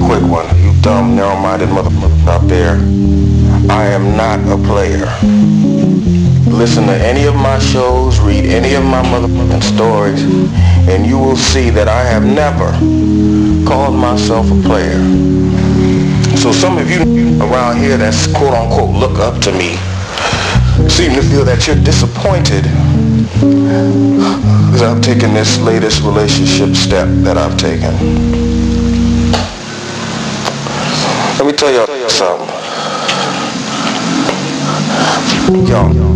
quick one. You dumb, narrow-minded motherfucker out there. I am not a player. Listen to any of my shows, read any of my motherfucking stories, and you will see that I have never called myself a player. So some of you around here that's quote-unquote look up to me seem to feel that you're disappointed because I've taken this latest relationship step that I've taken. Let me tell y'all something. Yo.